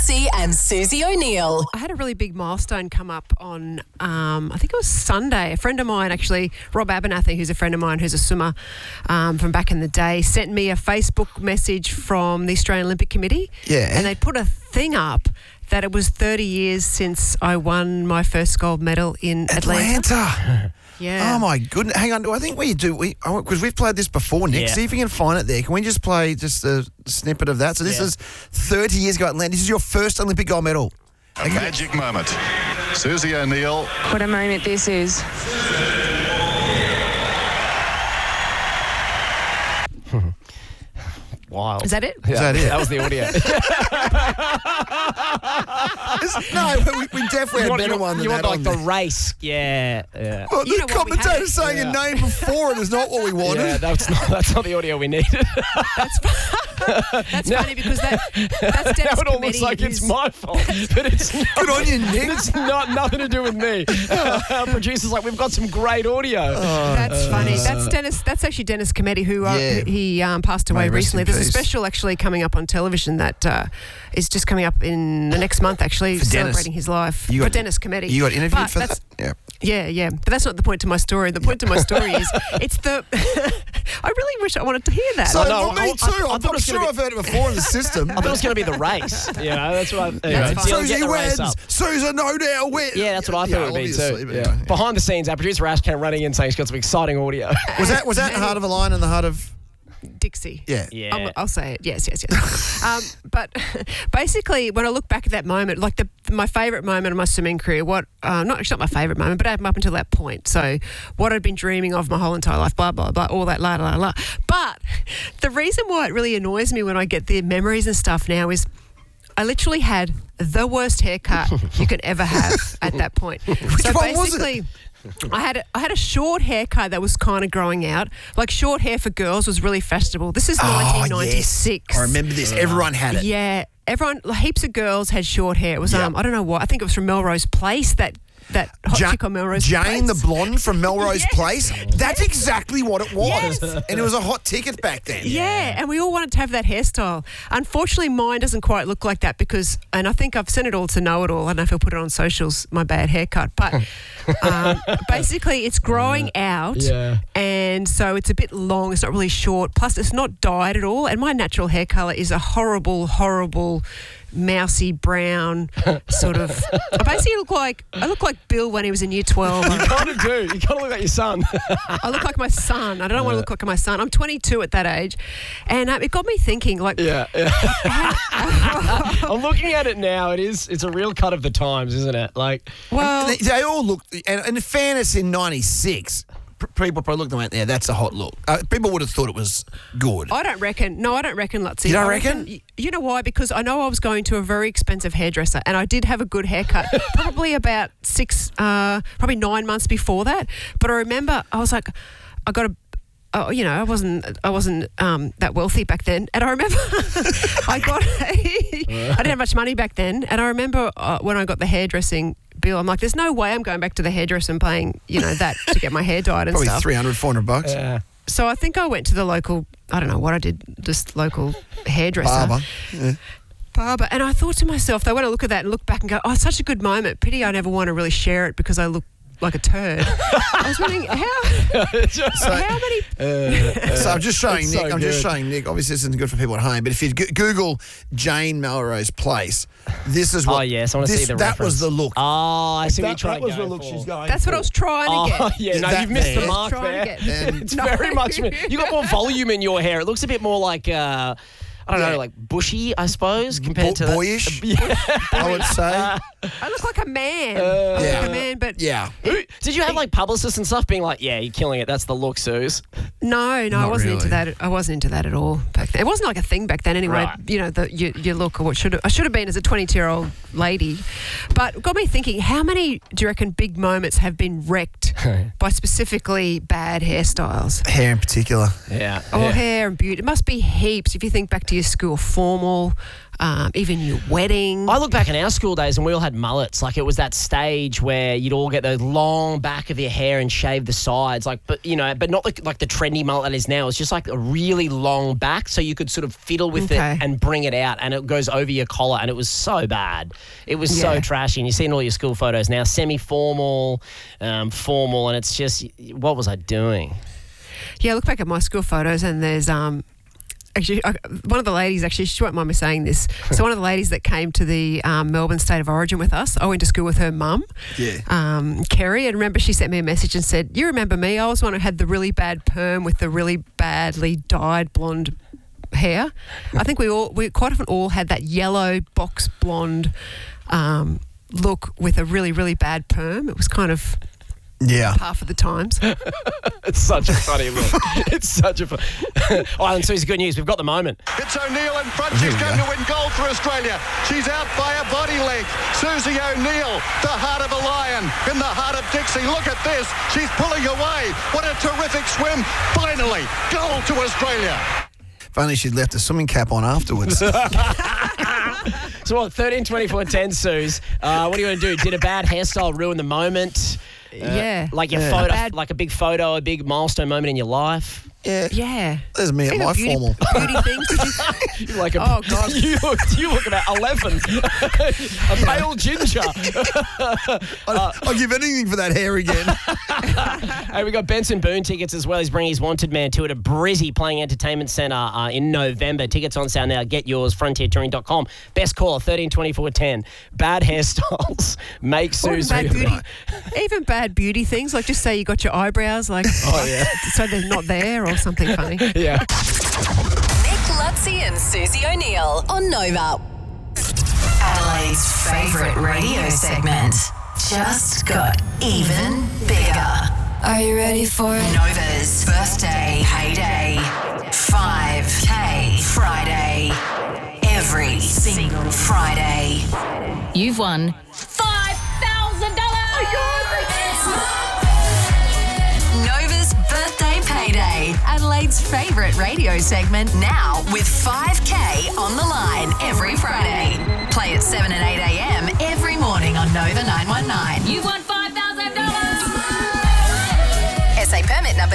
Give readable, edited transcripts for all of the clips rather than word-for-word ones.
Lutzi and Susie O'Neill. I had a really big milestone come up on, I think it was Sunday. A friend of mine, actually, Rob Abernathy, who's a friend of mine, who's a swimmer from back in the day, sent me a Facebook message from the Australian Olympic Committee. Yeah. And they put a thing up that it was 30 years since I won my first gold medal in Atlanta. Yeah. Oh, my goodness. Hang on. I think because we've played this before, Nick. Yeah. See if you can find it there. Can we just play just a snippet of that? So this is 30 years ago at Atlanta. This is your first Olympic gold medal. A magic moment. Susie O'Neill. What a moment this is. Wild. Is that it? Is that it? That was the audio. No, we definitely had a better one than you that. want like on the race. Yeah. Well, You the know what we commentator had? saying a name before it is not what we wanted. Yeah, that's not the audio we needed. That's funny because that's Dennis Now it all Committee, looks like it's who's- my fault, but it's not. Good on you, Nick. It's nothing to do with me. Our producer's like, we've got some great audio. That's funny. That's Dennis. That's actually Dennis Cometti, who he passed away May rest recently. in There's a peace. special actually coming up on television that is just coming up in the next month. Actually, For Dennis. celebrating his life You for got- Dennis Cometti. You got interviewed But for that? that's- Yeah. Yeah. But that's not the point to my story. The point to my story is it's the. I really wish I wanted to hear that. So, no, well, me I too. thought it I'm was sure gonna I've heard it before in the system. I thought it was going to be the race. You know, that's what I... That's fine. Get Susie the race wins. up. Susan O'Neill wins. Yeah, that's what I thought it would be too. obviously, but Yeah. anyway. Behind the scenes, our producer Ash came running in saying he's got some exciting audio. Was that Heart of a Lion and the Heart of... Dixie. Yeah. Yeah. I'll say it. Yes. But basically, when I look back at that moment, like my favourite moment of my swimming career, not my favourite moment, but up until that point. So what I'd been dreaming of my whole entire life, blah, blah, blah, all that, la, la, la. But the reason why it really annoys me when I get the memories and stuff now is I literally had the worst haircut you could ever have at that point. So one was it? basically, I had a short haircut that was kind of growing out. Like short hair for girls was really fashionable. This is 1996. Yes. I remember this. Everyone had it. Yeah, heaps of girls had short hair. It was I don't know what. I think it was from Melrose Place. That hot chick on Melrose Place. Jane, the blonde from Melrose Yes. Place. That's exactly what it was. Yes. And it was a hot ticket back then. Yeah, and we all wanted to have that hairstyle. Unfortunately, mine doesn't quite look like that because, and I think I've sent it all to Know It All. I don't know if I'll put it on socials, my bad haircut. But basically, it's growing out, Yeah. and so it's a bit long. It's not really short. Plus, it's not dyed at all. And my natural hair colour is a horrible, horrible, mousy brown sort of. I basically look like Bill when he was in year 12. You kind of do. You kind of look like your son. I look like my son. I don't want to look like my son. I'm 22 at that age. And it got me thinking, like... Yeah. I'm looking at it now. It's a real cut of the times, isn't it? Like, Well, They all look, and in fairness, in 96, people probably looked and went, yeah, that's a hot look. People would have thought it was good. I don't reckon, Lutzi. You don't I reckon? You know why? Because I know I was going to a very expensive hairdresser and I did have a good haircut, probably about 9 months before that. But I remember I was like, I got a... I wasn't that wealthy back then, and I remember I didn't have much money back then, and I remember when I got the hairdressing bill, I'm like, there's no way I'm going back to the hairdresser and paying that to get my hair dyed and Probably stuff. $300-400. yeah. So I think I went to the local, I don't know what I did, just local hairdresser. Barber. Yeah. Barber. And I thought to myself, though, when I look at that and look back and go, oh, such a good moment. Pity I never want to really share it because I look like a turd. I was wondering how many... So I'm just showing It's Nick. so I'm just good. showing Nick. Obviously, this isn't good for people at home. But if you Google Jane Melrose Place, this is what. Oh, yes. I want to see the That reference. was the look. Oh, I see what you're that trying was to the go look for. she's going. That's what I was trying to Oh, get. yeah. No, That you've missed the there. mark Trying there. to get. And It's No. very much... You got more volume in your hair. It looks a bit more like... I don't know, like bushy, I suppose, compared to... boyish, Yeah. I would say. I look like a man. I look like a man, but Yeah. Did you have like publicists and stuff being like, yeah, you're killing it. That's the look, Suze. no, I Not wasn't into really. that. I wasn't into that at all back then. It wasn't like a thing back then anyway. Right. You look or what I should have been as a 22-year-old lady. But it got me thinking, how many do you reckon big moments have been wrecked by specifically bad hairstyles? Hair in particular. Yeah. Or hair and beauty. It must be heaps if you think back to to your school formal, even your wedding. I look back in our school days and we all had mullets. Like it was that stage where you'd all get those long back of your hair and shave the sides. But not like the trendy mullet that is now. It's just like a really long back, so you could sort of fiddle with it and bring it out, and it goes over your collar. And it was so bad. It was so trashy. And you're seeing all your school photos now, semi-formal, formal, and it's just, what was I doing? Yeah, I look back at my school photos and there's actually one of the ladies, she won't mind me saying this. So one of the ladies that came to the Melbourne State of Origin with us, I went to school with her mum, Kerry, and remember she sent me a message and said, "You remember me? I was the one who had the really bad perm with the really badly dyed blonde hair." I think we quite often all had that yellow box blonde look with a really, really bad perm. It was kind of half of the times. It's such a funny look. It's such a fun. Oh, and Susie, good news. We've got the moment. It's O'Neill in front. She's going to win gold for Australia. She's out by a body length. Susie O'Neill, the heart of a lion in the heart of Dixie. Look at this. She's pulling away. What a terrific swim. Finally, gold to Australia. If only she'd left a swimming cap on afterwards. So what, 13, 24, 10, Suze. What do you want to do? Did a bad hairstyle ruin the moment? Like your photo, like a big photo, a big milestone moment in your life? Yeah. There's me at my formal. Beauty things. You're like oh, God. You look about 11. A pale ginger. I'll give anything for that hair again. Hey, we got Benson Boone tickets as well. He's bringing his Wanted Man tour to Brizzy, playing Entertainment Centre in November. Tickets on sale now. Get yours, frontiertouring.com. Best caller, 13 24 10. Bad hairstyles make Suze even bad beauty things, like just say you got your eyebrows like so they're not there or something funny. Yeah. Nick Lutzi and Susie O'Neill on Nova. Adelaide's favourite radio segment just got even bigger. Are you ready for it? Nova's birthday heyday. 5K Friday. Every single Friday. You've won $5,000! Nova's birthday payday. Adelaide's favourite radio segment now with 5K on the line every Friday. Play at 7 and 8 a.m. every morning on Nova 919. You won $5,000! SA permit number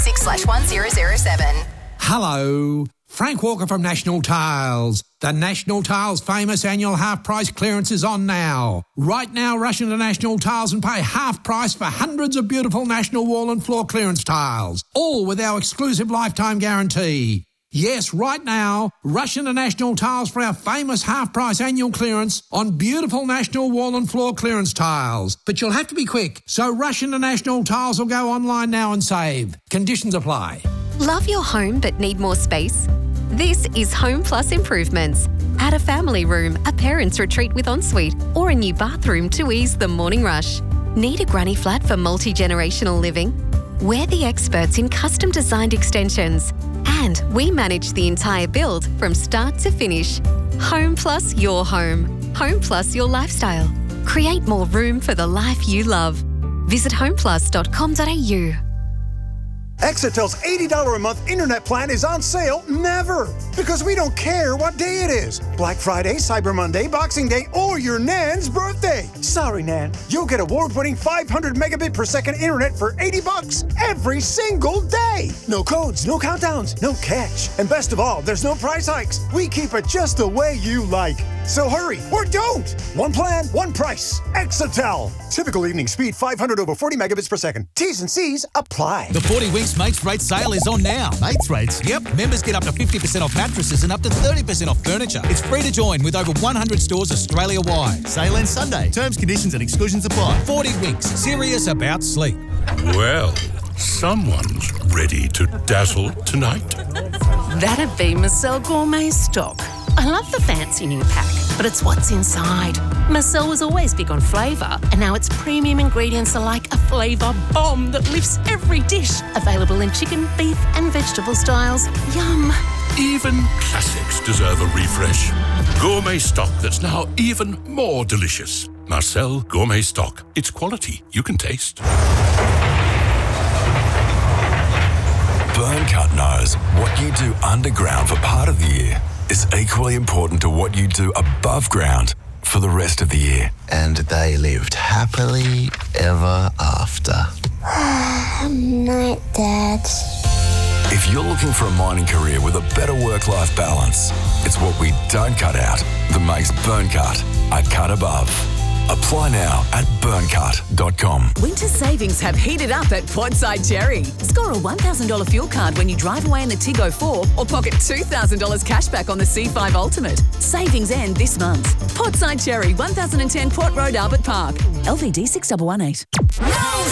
T26/1007. Hello, Frank Walker from National Tiles. The National Tiles famous annual half-price clearance is on now. Right now, rush into National Tiles and pay half price for hundreds of beautiful National wall and floor clearance tiles, all with our exclusive lifetime guarantee. Yes, right now, rush into National Tiles for our famous half-price annual clearance on beautiful National wall and floor clearance tiles. But you'll have to be quick, so rush into National Tiles or go online now and save. Conditions apply. Love your home but need more space? This is Home Plus Improvements. Add a family room, a parents' retreat with ensuite, or a new bathroom to ease the morning rush. Need a granny flat for multi-generational living? We're the experts in custom-designed extensions, and we manage the entire build from start to finish. Home Plus your home. Home Plus your lifestyle. Create more room for the life you love. Visit homeplus.com.au. Exetel's $80 a month internet plan is on sale never, because we don't care what day it is. Black Friday, Cyber Monday, Boxing Day, or your Nan's birthday. Sorry, Nan. You'll get award-winning 500 megabit per second internet for $80 every single day. No codes, no countdowns, no catch. And best of all, there's no price hikes. We keep it just the way you like. So hurry, or don't. One plan, one price. Exetel. Typical evening speed, 500 over 40 megabits per second. T's and C's apply. The 40 Weeks Mates Rate sale is on now. Mates Rates? Yep. Members get up to 50% off mattresses and up to 30% off furniture. It's free to join with over 100 stores Australia-wide. Sale ends Sunday. Terms, conditions and exclusions apply. 40 Weeks. Serious about sleep. Well, someone's ready to dazzle tonight. That'd be Marcel Gourmet Stock. I love the fancy new pack, but it's what's inside. Marcel was always big on flavour, and now its premium ingredients are like a flavour bomb that lifts every dish. Available in chicken, beef and vegetable styles. Yum. Even classics deserve a refresh. Gourmet stock that's now even more delicious. Marcel Gourmet Stock. It's quality you can taste. Burncut knows what you do underground for part of the year is equally important to what you do above ground for the rest of the year. And they lived happily ever after. Night, Dad. If you're looking for a mining career with a better work-life balance, it's what we don't cut out that makes Burncut a cut above. Apply now at burncut.com. Winter savings have heated up at Portside Cherry. Score a $1,000 fuel card when you drive away in the Tiggo 4 or pocket $2,000 cash back on the C5 Ultimate. Savings end this month. Portside Cherry, 1010 Port Road, Albert Park. LVD 6118.